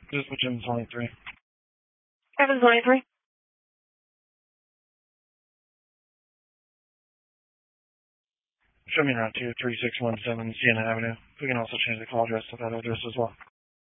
Just put in 23. Evans 23. Show me around 23617 Sienna Avenue. We can also change the call address to that address as well.